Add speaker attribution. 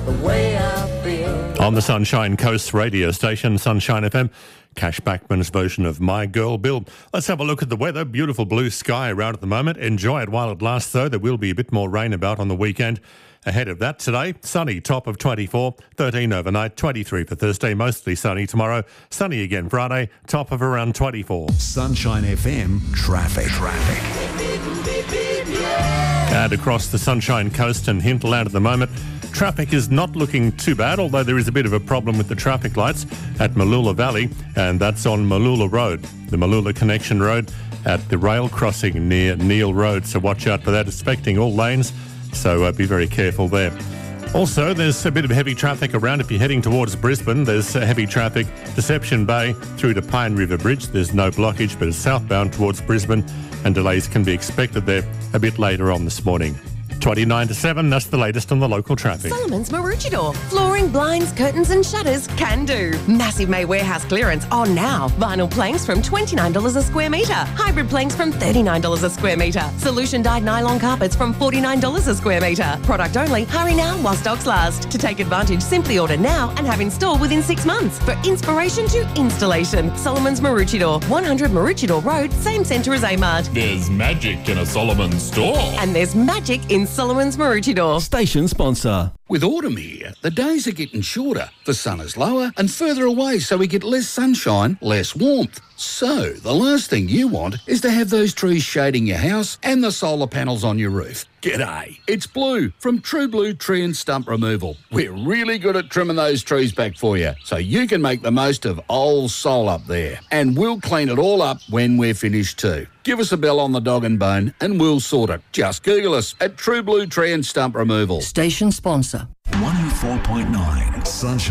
Speaker 1: The way I feel.
Speaker 2: On the Sunshine Coast radio station, Sunshine FM, Cash Backman's version of My Girl Bill. Let's have a look at the weather. Beautiful blue sky around at the moment. Enjoy it while it lasts, though. There will be a bit more rain about on the weekend. Ahead of that today, sunny, top of 24, 13 overnight, 23 for Thursday, mostly sunny tomorrow, sunny again Friday, top of around 24.
Speaker 3: Sunshine FM traffic.
Speaker 2: And across the Sunshine Coast and hinterland at the moment, traffic is not looking too bad, although there is a bit of a problem with the traffic lights at Mooloolah Valley, and that's on Mooloolah Road, the Mooloolah Connection Road at the rail crossing near Neil Road. So watch out for that, affecting all lanes, so be very careful there. Also, there's a bit of heavy traffic around if you're heading towards Brisbane. There's heavy traffic, Deception Bay through to Pine River Bridge. There's no blockage, but it's southbound towards Brisbane, and delays can be expected there a bit later on this morning. 29 to 7, that's the latest on the local traffic.
Speaker 4: Solomon's Maroochydore. Flooring, blinds, curtains and shutters can do. Massive May warehouse clearance on now. Vinyl planks from $29 a square metre. Hybrid planks from $39 a square metre. Solution dyed nylon carpets from $49 a square metre. Product only. Hurry now while stocks last. To take advantage, simply order now and have installed within 6 months. For inspiration to installation. Solomon's Maroochydore. 100 Maroochydore Road, same centre as Amart.
Speaker 5: There's magic in a Solomon store.
Speaker 4: And there's magic in Solomon's Maroochydore.
Speaker 3: Station sponsor.
Speaker 6: With autumn here, the days are getting shorter, the sun is lower and further away, so we get less sunshine, less warmth. So, the last thing you want is to have those trees shading your house and the solar panels on your roof. G'day, it's Blue from True Blue Tree and Stump Removal. We're really good at trimming those trees back for you, so you can make the most of old sol up there. And we'll clean it all up when we're finished too. Give us a bell on the dog and bone and we'll sort it. Just Google us at True Blue Tree and Stump Removal.
Speaker 7: Station sponsor.
Speaker 3: 104.9 Sunshine.